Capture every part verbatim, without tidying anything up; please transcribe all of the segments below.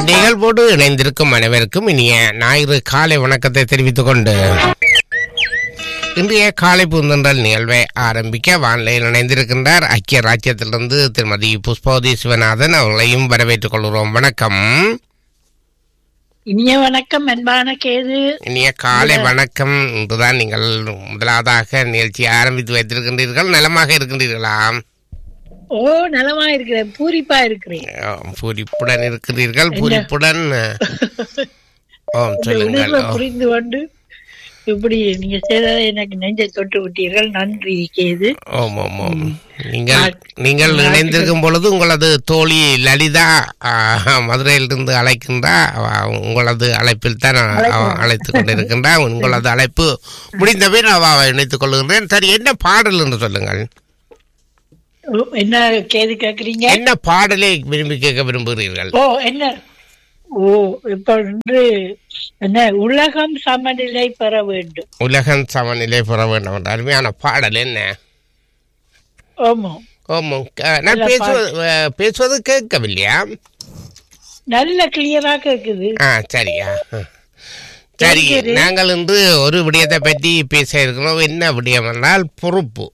நிகழ்வோடு இணைந்திருக்கும் அனைவருக்கும் இனிய ஞாயிறு காலை வணக்கத்தை தெரிவித்துக் கொண்டு இன்றைய காலை பூந்தொன்றல் நிகழ்வை ஆரம்பிக்க வானிலையில் இணைந்திருக்கின்றார் ஐக்கிய ராஜ்யத்திலிருந்து திருமதி புஷ்பவதி சிவநாதன். அவர்களையும் வரவேற்றுக் கொள்கிறோம். வணக்கம். இனிய வணக்கம் அன்பான கேது. இனிய காலை வணக்கம். இன்றுதான் நீங்கள் முதலாவதாக நிகழ்ச்சியை ஆரம்பித்து வைத்திருக்கின்றீர்கள். நலமாக இருக்கின்றீர்களா? ஓ, நலமா இருக்கிறேன், பூரிப்பா இருக்கிறேன். பூரிப்புடன் இருக்கிறீர்கள். பூரிப்புடன் சொல்லுங்கள். புரிந்து கொண்டு இப்படி நீங்க செய்ததை எனக்கு நெஞ்சை தொட்டு விட்டீர்கள். நன்றி கேது. ஓம் ஓம் ஓம். நீங்கள் நீங்கள் இணைந்திருக்கும் பொழுது உங்களது தோழி லலிதா மதுரையிலிருந்து அழைக்கின்றா. உங்களது அழைப்பில் தான் அழைத்துக் கொண்டிருக்கின்றா. உங்களது அழைப்பு முடிந்த பின் அவ இணைத்துக் கொள்கின்றேன். சரி, என்ன பாடல் என்று சொல்லுங்கள். என்ன கேது கேக்குறீங்க? என்ன பாடலை விரும்பி கேட்க விரும்புகிறீர்கள்? ஓ என்ன ஓ இப்ப வந்து என்ன உலகம் சமநிலை பெற வேண்டும். உலகம் சமநிலை பெற வேண்டும் என்ற அருமையான பாடல். என்ன? ஆமா ஆமா. நான் பேசுவது பேசுவது கேட்கவில்லையா? நல்ல கிளியரா கேக்குது. ஆ சரியா. சரி, நாங்கள் இன்று ஒரு விடயத்தை பற்றி பேச இருக்கிறோம். என்ன விடயம் என்றால் பொறுப்பு.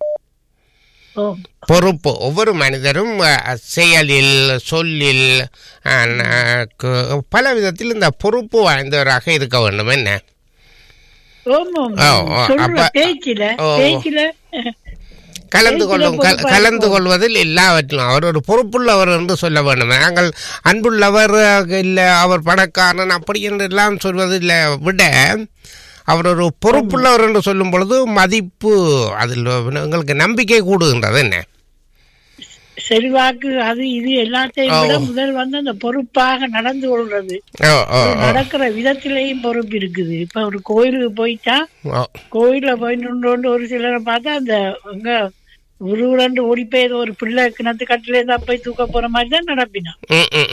பொறுப்பு ஒவ்வொரு மனிதரும் செயலில் சொல்லில் பல விதத்தில் இந்த பொறுப்பு வாய்ந்தவராக இருக்க வேண்டும். என்ன கலந்து கொள்ளும் கலந்து கொள்வதில் எல்லாவற்றிலும் அவர் ஒரு பொறுப்புள்ளவர் என்று சொல்ல வேண்டும். நாங்கள் அன்புள்ளவர் இல்லை, அவர் பணக்காரன் அப்படி என்று எல்லாம் சொல்வதில் விட அவர் ஒரு பொறுப்புள்ளவர் என்று சொல்லும் பொழுது மதிப்பு, அதில் உங்களுக்கு நம்பிக்கை கூடுகின்றது. என்ன செல்வாக்கு அது இது எல்லாத்தையும் விட முதல் வந்து அந்த பொறுப்பாக நடந்து கொள்றது, நடக்கிற விதத்திலேயும் பொறுப்பு இருக்குது. இப்ப ஒரு கோயிலுக்கு போயிட்டா கோயில போயிட்டு ஒரு சிலரை பார்த்தா அந்த அங்க உருவுரண்டு ஓடி போய் ஒரு பிள்ளை கிணத்து கட்டில இருந்தா போய் தூக்க போற மாதிரிதான் நடப்பினான்.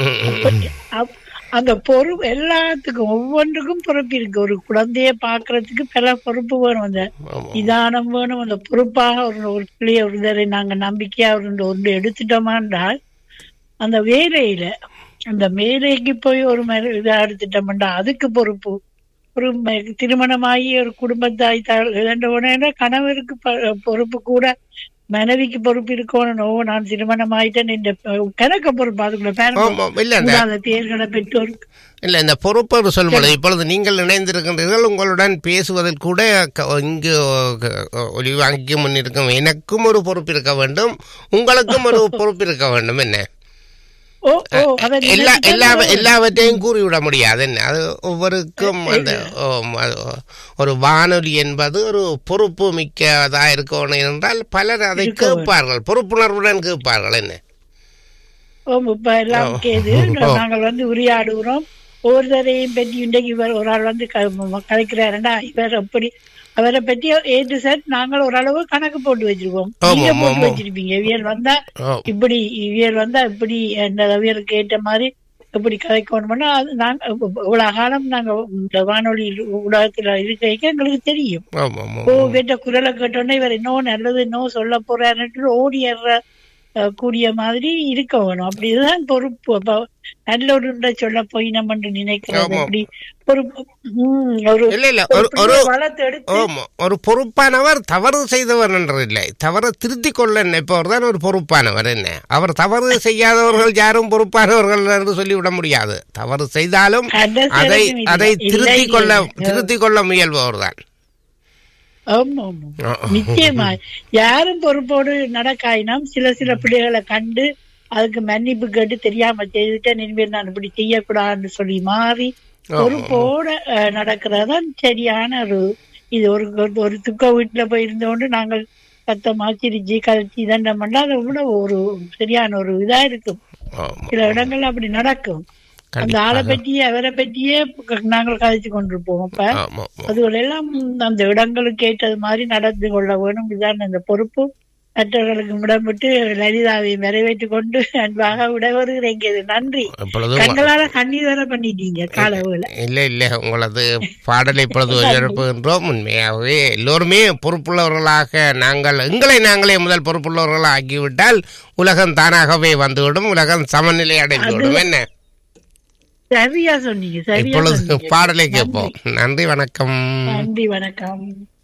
அந்த பொறுப்பு எல்லாத்துக்கும் ஒவ்வொன்றுக்கும் பொறுப்பு இருக்கு. ஒரு குழந்தைய பாக்குறதுக்கு பல பொறுப்பு வேணும், அந்த நிதானம் வேணும். அந்த பொறுப்பாக ஒரு ஒரு பிள்ளைய ஒருத்தரை நாங்க நம்பிக்கையா ஒரு ஒன்று எடுத்துட்டோமா என்றால் அந்த வேலையில அந்த வேலைக்கு போய் ஒரு இதை எடுத்துட்டோம்டா அதுக்கு பொறுப்பு. ஒரு திருமணமாகி ஒரு குடும்பத்தாய் உடனே கணவருக்கு பொறுப்பு கூட மனைவிக்கு பொறுப்பு இருக்கணும். நான் திருமணம் ஆயிட்டேன் இந்த கணக்க பொறுப்பு அதுக்குள்ள பேர்களை பெற்றோருக்கு இல்ல. இந்த பொறுப்பு சொல்லும்போது இப்பொழுது நீங்கள் இணைந்திருக்கின்றீர்கள். உங்களுடன் பேசுவதில் கூட இங்கு ஒலி வாங்கி முன்னிருக்கும் எனக்கும் ஒரு பொறுப்பு இருக்க வேண்டும், உங்களுக்கும் ஒரு பொறுப்பு இருக்க வேண்டும். என்ன எல்லா எல்லா எல்லாவற்றையும் கூறிவிட முடியாது. என்ன அது ஒவ்வொருக்கும் அந்த ஒரு வானொலி என்பது ஒரு பொறுப்பு மிக்கதா இருக்கணும் என்றால் பலர் அதை கேட்பார்கள், பொறுப்புணர்வுடன் கேட்பார்கள். என்ன இப்ப எல்லாம் கேது நாங்கள் வந்து உரையாடுகிறோம். ஒவ்வொருத்தரையும் பற்றி இன்றைக்கு இவர் ஒரு ஆள் வந்து கலைக்கிறாருண்டா இவர் அப்படி அவரை பற்றி ஏது சார் நாங்கள் ஓரளவு கணக்கு போட்டு வச்சிருக்கோம். நீங்க போட்டு வச்சிருப்பீங்க இவியல் வந்தா இப்படி இவியல் வந்தா இப்படி அந்த அவியலுக்கு ஏற்ற மாதிரி இப்படி கதைக்கணும்னா அது நாங்க இவ்வளவு காலம் நாங்க இந்த வானொலி ஊடகத்துல இருக்க எங்களுக்கு தெரியும். ஓ கேட்ட குரலை கேட்டோன்னே இவர் இன்னும் நல்லது இன்னும் சொல்ல போறாருன்னு ஓடி ஏற கூடிய மாதிரி இருக்க வேணும். அப்படிதான் பொறுப்பு. அப்ப நல்ல ஒரு சொல்ல போய் நம்ம நினைக்கிறது அப்படி ஒரு பொறுப்பானவர் தவறு செய்தவர் என்றதில்லை, தவறு திருத்திக் கொள்ள நினைப்பவர் தான் ஒரு பொறுப்பானவர். என்ன அவர் தவறு செய்யாதவர்கள் யாரும் பொறுப்பானவர்கள் என்று சொல்லிவிட முடியாது. தவறு செய்தாலும் அதை அதை திருத்திக் கொள்ள திருத்திக் கொள்ள முயல்பவர் தான். ஆமா ஆமா நிச்சயமா. யாரும் பொறுப்போடு நடக்காயினம் சில சில பிள்ளைகளை கண்டு அதுக்கு மன்னிப்பு கேட்டு தெரியாம செய்துட்டேன் இனிமேல் நான் இப்படி செய்யக்கூடாதுன்னு சொல்லி மாறி பொறுப்போட நடக்கிறதான் சரியான ஒரு இது. ஒரு ஒரு துக்க வீட்டுல போய் இருந்தோண்டு நாங்கள் சத்தமா சிரிச்சு கழிச்சு இதண்டம் பண்ணா அதை விட ஒரு சரியான ஒரு இதா இருக்கும். சில இடங்கள்ல அப்படி நடக்கும். அந்த ஆளை பற்றியே அவரை பற்றியே நாங்கள் கதைச்சு கொண்டிருப்போம். அப்ப அதுகள் எல்லாம் அந்த இடங்களுக்கு ஏற்றது மாதிரி நடந்து கொள்ள வேணும். இதுதான் அந்த பொறுப்பு. மற்றவர்களுக்கு விடப்பட்டு லலிதாவை நிறைவேற்றி கொண்டு அன்பாக விட வருகிறேங்க. நன்றி. கண்களால கண்ணீர் வர பண்ணிட்டீங்க காலவுல. இல்ல இல்ல, உங்களது பாடலை இப்பொழுது எழுப்புகின்றோம். உண்மையாகவே எல்லோருமே பொறுப்புள்ளவர்களாக நாங்கள் எங்களை நாங்களே முதல் பொறுப்புள்ளவர்களாக ஆக்கிவிட்டால் உலகம் தானாகவே வந்துவிடும், உலகம் சமநிலை அடைந்துவிடும். என்ன சரியா சொன்னீங்க, சரியா இப்பொழுது சொன்னீங்க. பாடலை கேட்போம். நன்றி, வணக்கம். நன்றி, வணக்கம்.